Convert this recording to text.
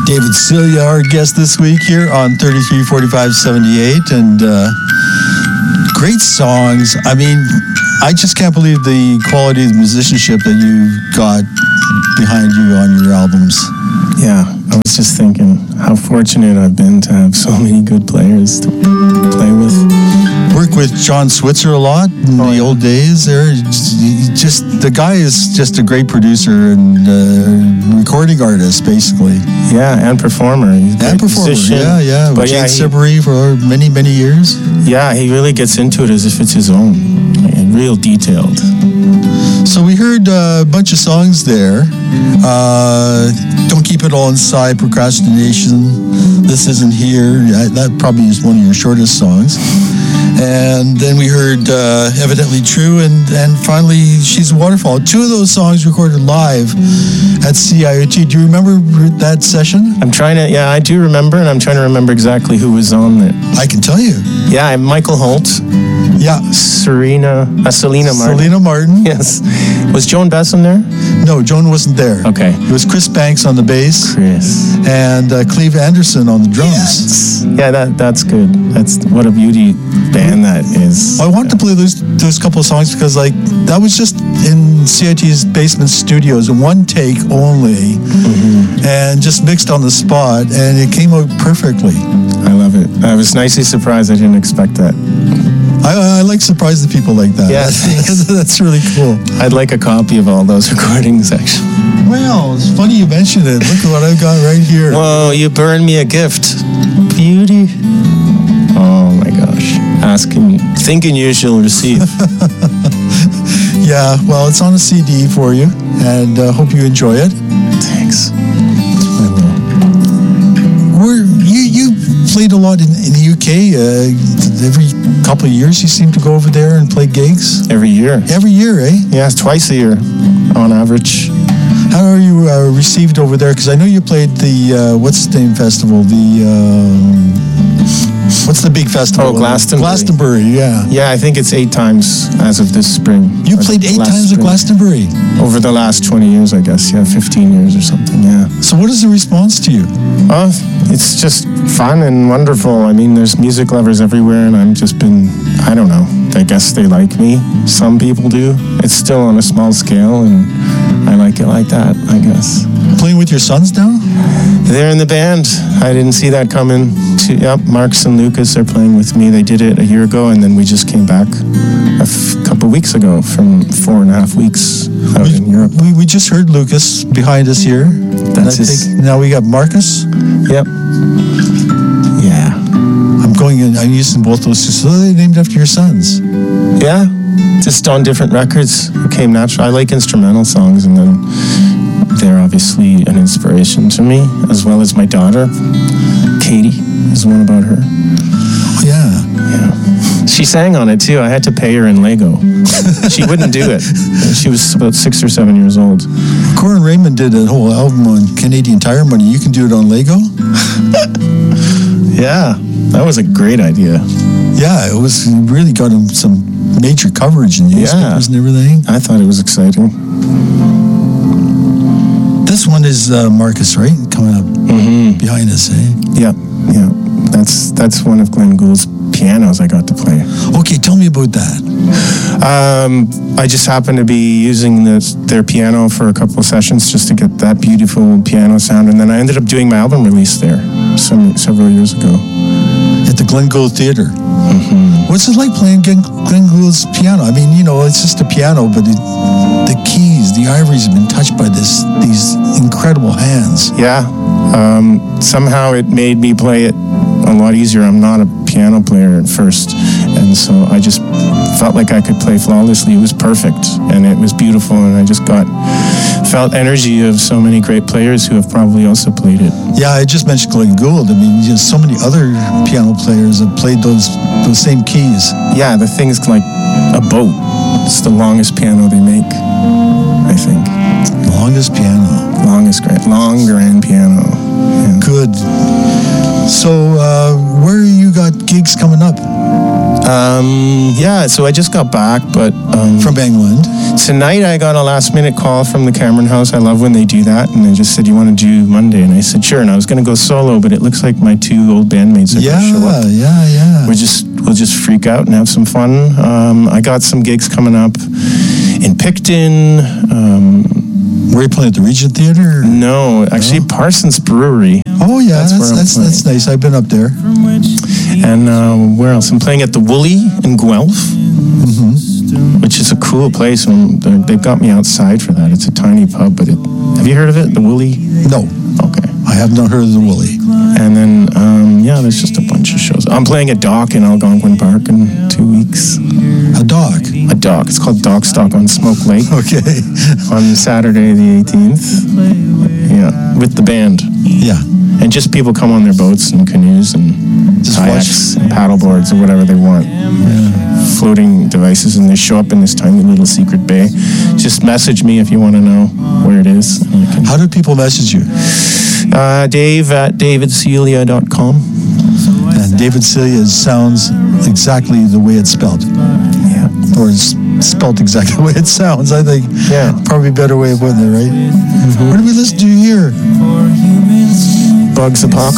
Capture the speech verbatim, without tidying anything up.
David Celia, our guest this week here on thirty-three forty-five seventy-eight, and uh, great songs. I mean, I just can't believe the quality of the musicianship that you got behind you on your albums. Yeah, I was just thinking how fortunate I've been to have so many good players to play with. Work with John Switzer a lot in oh, the yeah. old days there. Just the guy is just a great producer and uh, recording artist, basically. Yeah, and performer. He's and performer, musician. yeah, yeah. With Jane Siberry for many, many years. Yeah, he really gets into it as if it's his own, and real detailed. So we heard a bunch of songs there. Uh, Don't Keep It All Inside, Procrastination, This Isn't Here. That probably is one of your shortest songs. And then we heard uh, Evidently True, and, and finally She's a Waterfall. Two of those songs recorded live at C I O T. Do you remember that session? I'm trying to, yeah, I do remember, and I'm trying to remember exactly who was on it. I can tell you. Yeah, Michael Holt. Yeah. Serena, uh, Selena Martin. Selena Martin. Yes. Was Joan Besson there? No, Joan wasn't there. Okay. It was Chris Banks on the bass. Chris. And uh, Cleve Anderson on the drums. Yes. Yeah, that that's good. That's what a beauty band that is. Well, I wanted to play those those couple of songs because, like, that was just in C I T's basement studios, one take only, mm-hmm. and just mixed on the spot, and it came out perfectly. I love it. I was nicely surprised. I didn't expect that. I, I like surprising people like that. Yeah, that's, that's really cool. I'd like a copy of all those recordings, actually. Well, it's funny you mentioned it. Look at what I've got right here. Whoa, you burned me a gift. Beauty. Oh my gosh. Asking, thinking you shall receive. Yeah, well, it's on a C D for you, and uh, hope you enjoy it. Thanks. I will. We're, you, you played a lot in, in the U K. Uh, every couple of years you seem to go over there and play gigs? Every year. Every year, eh? Yeah, it's twice a year on average. How are you uh, received over there? Because I know you played the, uh, what's the name festival? The, uh, what's the big festival? Oh, Glastonbury. Glastonbury, yeah. Yeah, I think it's eight times as of this spring. You played eight times spring. At Glastonbury? Over the last twenty years, I guess. Yeah, fifteen years or something, yeah. So what is the response to you? Oh, it's just fun and wonderful. I mean, there's music lovers everywhere, and I've just been, I don't know, I guess they like me. Some people do. It's still on a small scale, and I like it like that, I guess. Playing with your sons now? They're in the band. I didn't see that coming. To, yep, Marcus and Lucas are playing with me. They did it a year ago, and then we just came back a f- couple weeks ago from four and a half weeks out we, in Europe. We, we just heard Lucas behind us here. That's his... think now we got Marcus. Yep. Yeah. I'm going in, I'm using both those two. So they're named after your sons. Yeah. Just on different records. It came natural. I like instrumental songs, and then they're obviously an inspiration to me, as well as my daughter. Katie is one about her. Oh, yeah. Yeah. She sang on it, too. I had to pay her in Lego. She wouldn't do it. She was about six or seven years old. Corin Raymond did a whole album on Canadian Tire Money. You can do it on Lego? Yeah. That was a great idea. Yeah, it was it really got him some major coverage in newspapers yeah. and everything. I thought it was exciting. This one is uh, Marcus, right? Coming up mm-hmm. behind us, eh? Yeah, yeah. That's that's one of Glenn Gould's pianos I got to play. Okay, tell me about that. Um, I just happened to be using this, their piano for a couple of sessions just to get that beautiful piano sound, and then I ended up doing my album release there some several years ago. At the Glenn Gould Theatre. Mm-hmm. What's it like playing Glenn, Glenn Gould's piano? I mean, you know, it's just a piano, but it, the keys, the ivories have been touched by this these incredible hands. Yeah. Um, somehow it made me play it a lot easier. I'm not a piano player at first, and so I just felt like I could play flawlessly. It was perfect, and it was beautiful, and I just got felt energy of so many great players who have probably also played it. Yeah, I just mentioned Glenn Gould. I mean, you know, so many other piano players have played those those same keys. Yeah, the thing's like a boat. It's the longest piano they make, I think. Longest piano. Longest grand, long grand piano. Yeah. Good. So, uh, where you got gigs coming up? Um, yeah, so I just got back, but um, From England. tonight I got a last minute call from the Cameron House. I love when they do that, and they just said, "You want to do Monday?" And I said, "Sure." And I was going to go solo, but it looks like my two old bandmates are Yeah, going to show up. yeah, yeah. We're just we'll just freak out and have some fun. Um, I got some gigs coming up in Picton. Um, Were you playing at the Regent Theatre? no, actually Parsons Brewery. Oh, yeah, That's that's where I'm that's, that's, nice. I've been up there. And um, where else? I'm playing at the Woolly in Guelph, Mm-hmm. which is a cool place. And they're- they've got me outside for that. It's a tiny pub, but it, have you heard of it? The Woolly? No, Okay. I have not heard of the Woolly. And then, um, yeah, there's just a bunch of shows. I'm playing a dock in Algonquin Park in two weeks. A dog. A dock. It's called Dock Stock on Smoke Lake Okay. on Saturday the eighteenth. Yeah, with the band. Yeah. And just people come on their boats and canoes and Just kayaks and paddle boards or whatever they want. Floating devices, and they show up in this tiny little secret bay. Just message me if you want to know where it is. And I can- How do people message you? Uh, Dave at david celia dot com. And David Celia sounds exactly the way it's spelled. Yeah. Or it's spelled exactly the way it sounds, I think. Yeah. Probably a better way of putting it, right? What do we listen to here? Bugs Apocalypse.